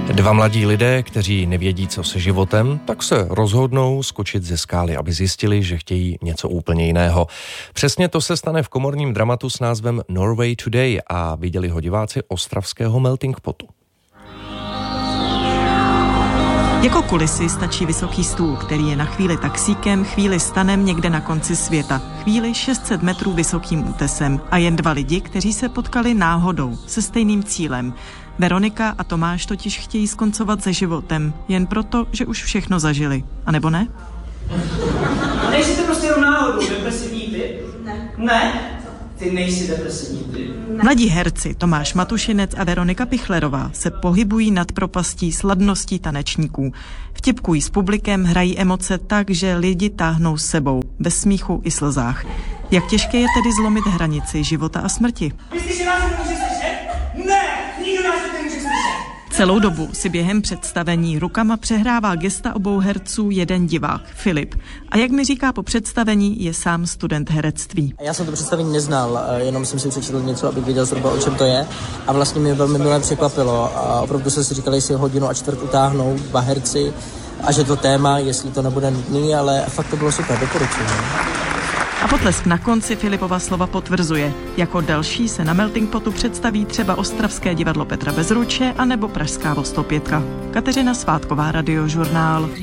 Dva mladí lidé, kteří nevědí, co se životem, tak se rozhodnou skočit ze skály, aby zjistili, že chtějí něco úplně jiného. Přesně to se stane v komorním dramatu s názvem Norway Today a viděli ho diváci ostravského Melting Potu. Jako kulisy stačí vysoký stůl, který je na chvíli taxíkem, chvíli stanem někde na konci světa, chvíli 600 metrů vysokým útesem a jen dva lidi, kteří se potkali náhodou, se stejným cílem. Veronika a Tomáš totiž chtějí skoncovat se životem, jen proto, že už všechno zažili. A nebo ne? A nejsi to prostě jenom náhodou depresivní typ? Ne? Ty nejsi depresivní typ. Mladí herci Tomáš Matušinec a Veronika Pichlerová se pohybují nad propastí sladností tanečníků. Vtipkují s publikem, hrají emoce tak, že lidi táhnou s sebou, bez smíchu i slzách. Jak těžké je tedy zlomit hranici života a smrti? Myslíš, že nás to nemůže slyšet? Ne! Nikdo nás to nemůže slyšet! Celou dobu si během představení rukama přehrává gesta obou herců jeden divák, Filip. A jak mi říká po představení, je sám student herectví. Já jsem to představení neznal, jenom jsem si přečetl něco, abych věděl zhruba, o čem to je. A vlastně mě velmi milé překvapilo. A opravdu jsem si říkal, jestli 1.25 hodiny utáhnou dva herci a že to téma, jestli to nebude nutný, ale fakt to bylo super, doporučuji. A potlesk na konci Filipova slova potvrzuje. Jako další se na Melting Potu představí třeba ostravské divadlo Petra Bezruče anebo pražská Vostopětka. Kateřina Svátková, Radiožurnál.